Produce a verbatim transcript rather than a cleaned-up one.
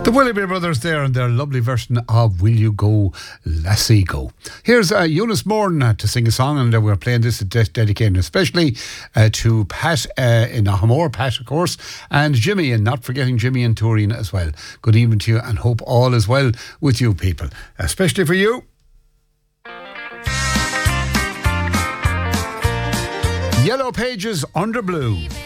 The Willoughby Brothers there and their lovely version of Will You Go, Lassie Go. Here's uh, Eunice Morn uh, to sing a song, and uh, we're playing this de- dedicated especially uh, to Pat uh, in Ahamore, Pat of course, and Jimmy, and not forgetting Jimmy and Turin as well. Good evening to you, and hope all is well with you people, especially for you. Yellow Pages Under Blue.